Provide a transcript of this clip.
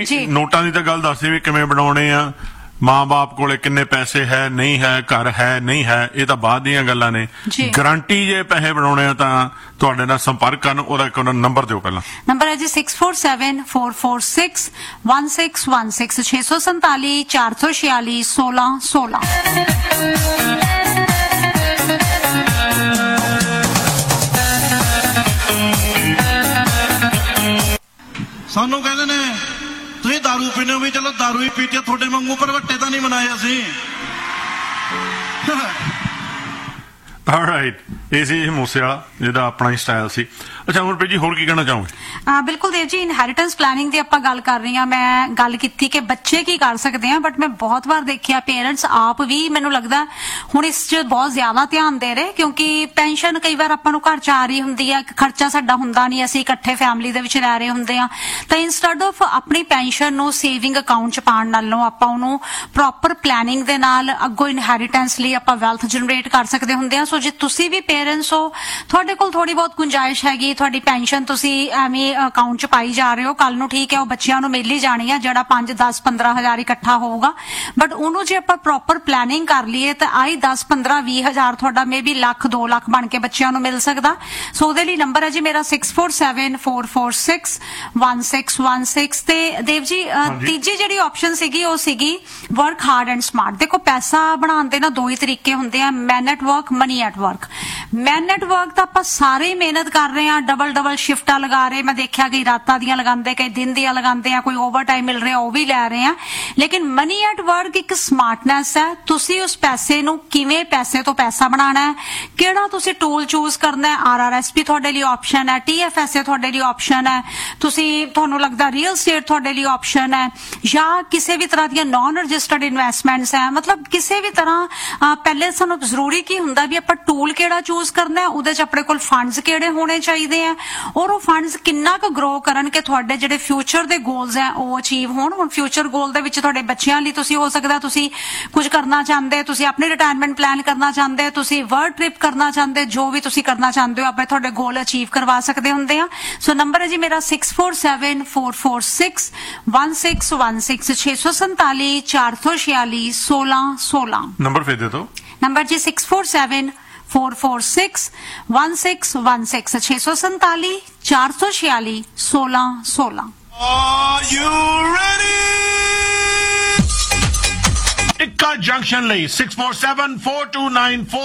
ਨੋਟਾਂ ਦੀ ਤਾਂ ਗੱਲ ਦੱਸਦੇ ਵੀ ਕਿਵੇਂ ਬਣਾਉਣੇ ਆ, ਮਾਂ-ਬਾਪ ਕੋਲੇ ਕਿੰਨੇ ਪੈਸੇ ਹੈ ਨਹੀਂ ਹੈ, ਘਰ ਹੈ ਨਹੀਂ ਹੈ, ਇਹ ਤਾਂ ਬਾਅਦ ਦੀਆਂ ਗੱਲਾਂ ਨੇ। ਗਰੰਟੀ ਜੇ ਪੈਸੇ ਬਣਾਉਣੇ ਆ ਤਾਂ ਤੁਹਾਡੇ ਨਾਲ ਸੰਪਰਕ ਕਰਨ, ਉਹਦਾ ਇੱਕ ਨੰਬਰ ਦਿਓ ਪਹਿਲਾਂ। ਨੰਬਰ ਹੈ ਜੀ 6474461616 647 446 1616। ਸਾਨੂੰ ਕਹਿੰਦੇ ਨੇ ਤੁਸੀਂ ਦਾਰੂ ਪੀਣੇ ਹੋ, ਵੀ ਚਲੋ ਦਾਰੂ ਹੀ ਪੀਤੀ, ਤੁਹਾਡੇ ਵਾਂਗੂ ਭਰਵੱਟੇ ਤਾਂ ਨਹੀਂ ਬਣਾਏ ਅਸੀਂ। ਆਲਰਾਈਟ, ਇਹ ਸੀ ਮੂਸੇ ਵਾਲਾ, ਜਿਹਦਾ ਆਪਣਾ ਹੀ ਸਟਾਈਲ ਸੀ। ਅੱਛਾ ਗੁਰਪ੍ਰੀਤ ਜੀ, ਹੋਰ ਕੀ ਕਹਿਣਾ ਚਾਹੋਗੇ? ਬਿਲਕੁਲ ਦੇਵ ਜੀ, ਇਨਹੈਰੀਟੈਂਸ ਪਲੈਨਿੰਗ ਦੀ ਆਪਾਂ ਗੱਲ ਕਰ ਰਹੀ ਹਾਂ। ਮੈਂ ਗੱਲ ਕੀਤੀ ਕਿ ਬੱਚੇ ਕੀ ਕਰ ਸਕਦੇ ਆ, ਬਟ ਮੈਂ ਬਹੁਤ ਵਾਰ ਦੇਖਿਆ ਪੇਰੈਂਟਸ ਆਪ ਵੀ, ਮੈਨੂੰ ਲੱਗਦਾ ਹੁਣ ਇਸ 'ਚ ਬਹੁਤ ਜ਼ਿਆਦਾ ਧਿਆਨ ਦੇ ਰਹੇ, ਕਿਉਂਕਿ ਪੈਨਸ਼ਨ ਕਈ ਵਾਰ ਆਪਾਂ ਨੂੰ ਘਰ 'ਚ ਆ ਰਹੀ ਹੁੰਦੀ ਹੈ, ਖਰਚਾ ਸਾਡਾ ਹੁੰਦਾ ਨਹੀਂ, ਅਸੀਂ ਇਕੱਠੇ ਫੈਮਿਲੀ ਦੇ ਵਿੱਚ ਰਹਿ ਰਹੇ ਹੁੰਦੇ ਆ, ਤਾਂ ਇੰਸਟੈਡ ਆਫ ਆਪਣੀ ਪੈਨਸ਼ਨ ਨੂੰ ਸੇਵਿੰਗ ਅਕਾਊਂਟ 'ਚ ਪਾਉਣ ਨਾਲੋਂ ਆਪਾਂ ਉਹਨੂੰ ਪ੍ਰੋਪਰ ਪਲੈਨਿੰਗ ਦੇ ਨਾਲ ਅੱਗੋਂ ਇਨਹੈਰੀਟੈਂਸ ਲਈ ਆਪਾਂ ਵੈਲਥ ਜਨਰੇਟ ਕਰ ਸਕਦੇ ਹੁੰਦੇ ਆ। ਸੋ ਜੇ ਤੁਸੀਂ ਵੀ ਪੇਰੈਂਟਸ ਹੋ, ਤੁਹਾਡੇ ਕੋਲ ਥੋੜੀ ਬਹੁਤ ਗੁੰਜਾਇਸ਼ ਹੈਗੀ, ਤੁਹਾਡੀ ਪੈਨਸ਼ਨ ਤੁਸੀਂ ਐਵੇਂ ਅਕਾਊਂਟ 'ਚ ਪਾਈ ਜਾ ਰਹੇ ਹੋ, ਕੱਲ ਨੂੰ ਠੀਕ ਹੈ ਉਹ ਬੱਚਿਆਂ ਨੂੰ ਮਿਲ ਹੀ ਜਾਣੀ ਆ, ਜਿਹੜਾ 5, 10, 15 ਹਜ਼ਾਰ ਇਕੱਠਾ ਹੋਊਗਾ, ਬਟ ਉਹਨੂੰ ਜੇ ਆਪਾਂ ਪ੍ਰੋਪਰ ਪਲੈਨਿੰਗ ਕਰ ਲਈਏ ਤਾਂ ਆਈ 10, 15, 20 ਹਜ਼ਾਰ ਤੁਹਾਡਾ ਮੇਬੀ ਲੱਖ, 2 ਲੱਖ ਬਣ ਕੇ ਬੱਚਿਆਂ ਨੂੰ ਮਿਲ ਸਕਦਾ। ਸੋ ਉਹਦੇ ਲਈ ਨੰਬਰ ਹੈ ਜੀ ਮੇਰਾ 6474461616। ਤੇ ਦੇਵ ਜੀ ਤੀਜੀ ਜਿਹੜੀ ਆਪਸ਼ਨ ਸੀਗੀ ਉਹ ਸੀਗੀ ਵਰਕ ਹਾਰਡ ਐਂਡ ਸਮਾਰਟ। ਦੇਖੋ ਪੈਸਾ ਬਣਾਉਣ ਦੇ ਨਾ ਦੋ ਹੀ ਤਰੀਕੇ ਹੁੰਦੇ ਆ, ਮੈਨ at work, money at work. Man at work ਤਾਂ ਆਪਾਂ ਸਾਰੇ ਹੀ ਮਿਹਨਤ ਕਰ ਰਹੇ ਆ, ਡਬਲ ਸ਼ਿਫਟਾਂ ਲਗਾ ਰਹੇ, ਮੈਂ ਦੇਖਿਆ ਕਈ ਰਾਤਾਂ ਦੀਆਂ ਲਗਾਉਂਦੇ, ਕਈ ਦਿਨ ਦੀਆਂ ਲਗਾਉਂਦੇ ਆ, ਕੋਈ ਓਵਰ ਟਾਈਮ ਮਿਲ ਰਿਹਾ ਉਹ ਵੀ ਲੈ ਰਹੇ ਆ। ਲੇਕਿਨ ਮਨੀ ਐਟ ਵਰਕ ਇੱਕ ਸਮਾਰਟਨੈਸ ਹੈ, ਤੁਸੀਂ ਉਸ ਪੈਸੇ ਨੂੰ ਕਿਵੇਂ ਪੈਸੇ ਤੋਂ ਪੈਸਾ ਬਣਾਉਣਾ ਹੈ, ਕਿਹੜਾ ਤੁਸੀਂ ਟੂਲ ਚੂਜ਼ ਕਰਨਾ ਹੈ। RRSP ਤੁਹਾਡੇ ਲਈ ਆਪਸ਼ਨ ਹੈ, TFSA ਤੁਹਾਡੇ ਲਈ ਆਪਸ਼ਨ ਹੈ, ਤੁਹਾਨੂੰ ਲੱਗਦਾ ਰੀਅਲ ਸਟੇਟ ਤੁਹਾਡੇ ਲਈ ਆਪਸ਼ਨ ਹੈ, ਜਾਂ ਕਿਸੇ ਵੀ ਤਰ੍ਹਾਂ ਦੀਆਂ ਨਾਨ ਰਜਿਸਟਰਡ ਇਨਵੈਸਟਮੈਂਟਸ ਹੈ। ਮਤਲਬ ਕਿਸੇ ਵੀ ਤਰ੍ਹਾਂ ਪਹਿਲੇ ਸਾਨੂੰ ਜ਼ਰੂਰੀ ਕੀ ਹੁੰਦਾ ਵੀ ਆਪਾਂ ਟੂਲ ਕਿਹੜਾ ਚੂਜ਼ ਕਰਨਾ ਹੈ, ਉਹਦੇ 'ਚ ਆਪਣੇ ਕੋਲ ਫੰਡਸ ਕਿਹੜੇ ਹੋਣੇ ਚਾਹੀਦੇ ਆ, ਔਰ ਉਹ ਫੰਡਸ ਕਿੰਨਾ ਕੁ ਗਰੋ ਕਰਨ ਕਿ ਤੁਹਾਡੇ ਜਿਹੜੇ ਫਿਊਚਰ ਦੇ ਗੋਲਸ ਹੈ ਉਹ ਅਚੀਵ ਹੋਣ। ਹੁਣ ਫਿਊਚਰ ਗੋਲ ਦੇ ਵਿੱਚ ਤੁਹਾਡੇ ਬੱਚਿਆਂ ਲਈ ਤੁਸੀਂ ਹੋ ਸਕਦਾ ਤੁਸੀਂ ਕੁਝ ਕਰਨਾ ਚਾਹੁੰਦੇ, ਤੁਸੀਂ ਆਪਣੀ ਰਿਟਾਇਰਮੈਂਟ ਪਲਾਨ ਕਰਨਾ ਚਾਹੁੰਦੇ, ਤੁਸੀਂ ਵਰਲਡ ਟ੍ਰਿਪ ਕਰਨਾ ਚਾਹੁੰਦੇ, ਜੋ ਵੀ ਤੁਸੀਂ ਕਰਨਾ ਚਾਹੁੰਦੇ ਹੋ ਆਪਣੇ ਤੁਹਾਡੇ ਗੋਲ ਅਚੀਵ ਕਰਵਾ ਸਕਦੇ ਹੁੰਦੇ ਆ। ਸੋ ਨੰਬਰ ਹੈ ਜੀ ਮੇਰਾ 6474461616 647 446 1616। ਨੰਬਰ ਫੇਰ ਦੇ ਦਿਓ। ਨੰਬਰ ਜੀ 6474461616 647 446 1616। Are you ready? Ikka Junction ਲਈ 647429